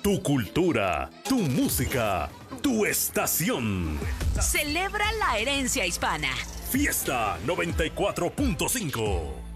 tu cultura, tu música, tu estación. Celebra la herencia hispana. Fiesta 94.5.